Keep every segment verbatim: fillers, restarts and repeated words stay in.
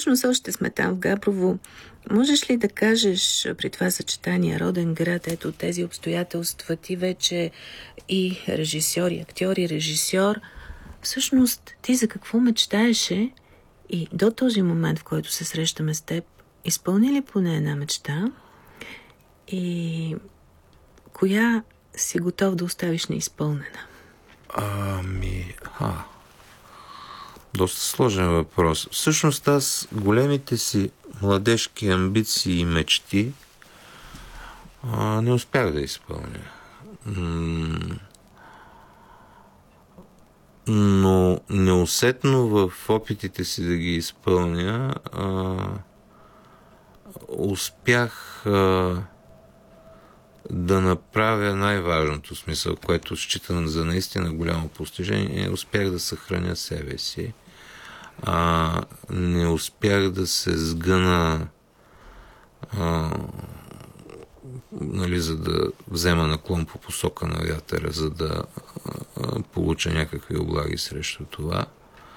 всъщност още сме там в Габрово. Можеш ли да кажеш при това съчетание роден град, ето тези обстоятелства, ти вече и режисьор, и актьор, и режисьор, всъщност ти за какво мечтаеше и до този момент, в който се срещаме с теб, изпълни ли поне една мечта и коя си готов да оставиш неизпълнена? Ами, а, доста сложен въпрос. Всъщност аз големите си младежки амбиции и мечти а, не успях да изпълня. М- но неусетно в опитите си да ги изпълня а, успях а, да направя най-важното, смисъл, което считам за наистина голямо постижение. Успях да съхраня себе си. А, не успях да се сгъна а, нали, за да взема наклон по посока на вятъра, за да а, получа някакви облаги срещу това.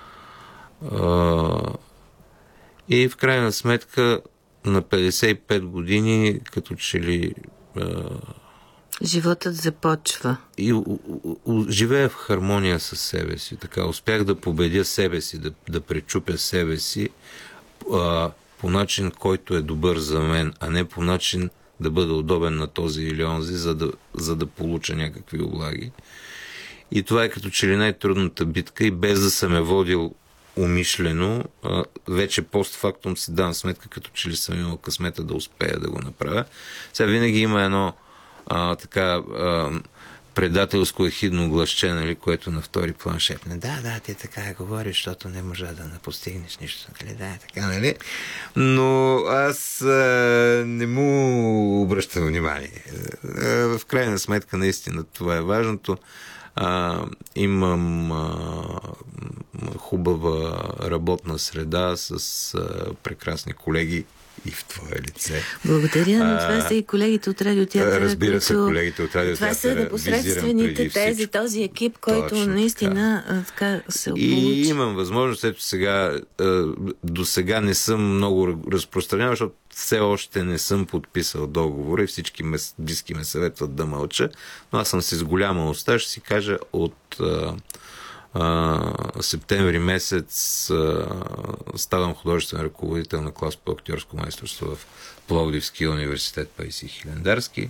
А, и в крайна сметка на петдесет и пет години като че ли животът започва. И у, у, у, живея в хармония с себе си. Така, успях да победя себе си, да, да пречупя себе си а, по начин, който е добър за мен, а не по начин да бъда удобен на този или онзи, за да, за да получа някакви облаги. И това е като че ли най-трудната битка и без да съм е водил умишлено, а, вече постфактум си давам сметка, като че ли съм имал късмета да успея да го направя. Сега винаги има едно а, така а, предателско ехидно гласче, нали, което на втори план шепне. Да, да, ти така говориш, защото не можа да не постигнеш нищо. Нали? Да, е така, нали? Но аз а, не му обръщам внимание. А, в крайна сметка, наистина, това е важното. А, имам а, хубава работна среда с а, прекрасни колеги и в твое лице. Благодаря, но това са и колегите от Радиотеатъра. Разбира се, колегите от Радиотеатъра. Това са непосредствените тези, този екип, който точно наистина така, така се и получи. И имам възможност, ето сега, до сега не съм много разпространявал, защото все още не съм подписал договора и всички ме, близки ме съветват да мълча, но аз съм си с голяма уста, ще си кажа от а, а, септември месец а, ставам художествен ръководител на клас по актьорско майсторство в Пловдивския университет Паисий Хилендарски.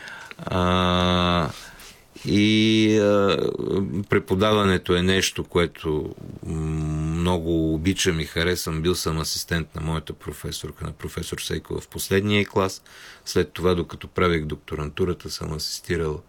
А, и а, преподаването е нещо, което много обичам и харесвам. Бил съм асистент на моята професорка, на професор Сейкова в последния клас. След това, докато правих докторантурата, съм асистирал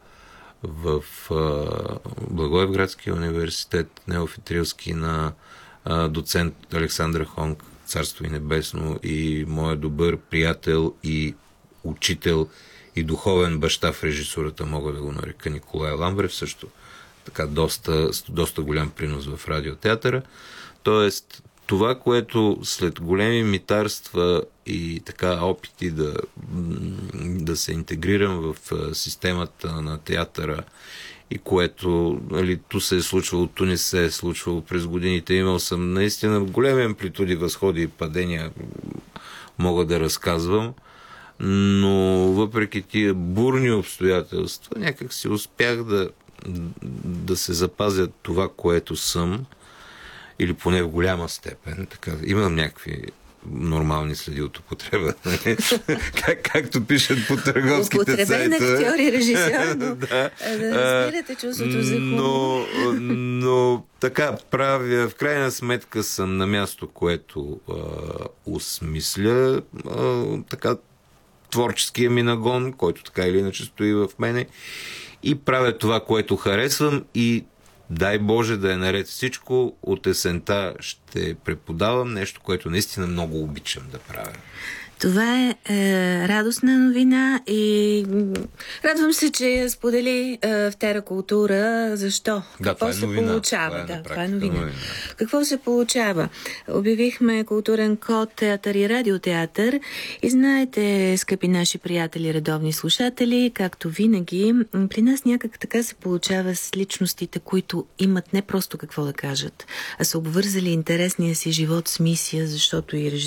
в а, Благоевградския университет, Неофитрилски, на а, доцент Александра Хонг, царство и небесно, и моят добър приятел и учител и духовен баща в режисурата, мога да го нарека, Николай Ламбрев, също така доста, доста голям принос в Радиотеатъра. Тоест, това, което след големи митарства и така опити да, да се интегрирам в системата на театъра и което, нали, ту се е случвало, ту не се е случвало през годините. Имал съм наистина големи амплитуди, възходи и падения, мога да разказвам, но въпреки тия бурни обстоятелства, някак си успях да, да се запазя това, което съм, или поне в голяма степен. Така, имам някакви нормални следи от употреба. как, както пишат по търговските сайтове. Употребен актьор и режисьор, но да, да разбирате чувството за хумор. Но, но така правя, в крайна сметка съм на място, което а, осмисля а, така творческия ми нагон, който така или иначе стои в мене, и правя това, което харесвам, и дай Боже да е наред всичко. От есента ще преподавам нещо, което наистина много обичам да правя. Това е, е радостна новина и радвам се, че я сподели е, в Тера Култура. Защо? Да, Какво това е се новина. получава? Това е, да, това това е новина. новина. Какво се получава? Обявихме културен код театър и радиотеатър и знаете, скъпи наши приятели, редовни слушатели, както винаги, при нас някак така се получава с личностите, които имат не просто какво да кажат, а са обвързали интересния си живот с мисия, защото и режисерите